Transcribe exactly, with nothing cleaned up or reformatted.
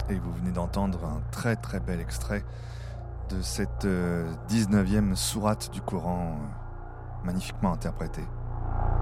Et vous venez d'entendre un très très bel extrait de cette euh, dix-neuvième sourate du Coran, euh, magnifiquement interprétée.